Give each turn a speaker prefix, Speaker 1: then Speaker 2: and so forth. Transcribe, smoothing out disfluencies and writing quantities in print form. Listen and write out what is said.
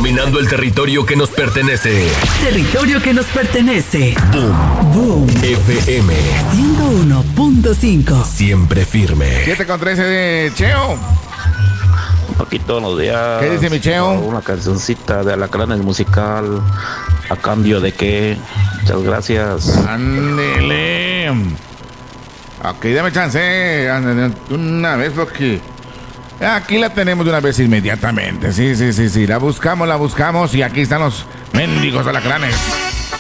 Speaker 1: dominando el territorio que nos pertenece.
Speaker 2: Territorio que nos pertenece.
Speaker 1: Boom.
Speaker 2: Boom.
Speaker 1: FM
Speaker 2: 101.5.
Speaker 1: Siempre firme.
Speaker 3: 7:13 de Cheo.
Speaker 4: Aquí todos los días.
Speaker 3: ¿Qué dice mi Cheo?
Speaker 4: Una cancioncita de Alacranes musical. ¿A cambio de qué? Muchas gracias.
Speaker 3: Ándele. Ok, dame chance. Una vez porque aquí la tenemos de una vez inmediatamente. Sí. La buscamos y aquí están los mendigos alacranes.